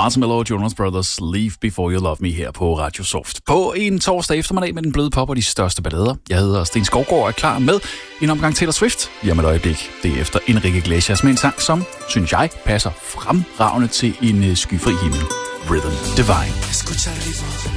Marshmello og Jonas Brothers, Leave Before You Love Me her på Radio Soft. På en torsdag eftermiddag med den bløde pop og de største ballader. Jeg hedder Sten Skovgaard og er klar med en omgang Taylor Swift. Lige om et øjeblik. Det er efter Enrique Iglesias med en sang, som, synes jeg, passer fremragende til en skyfri himmel. Rhythm Divine.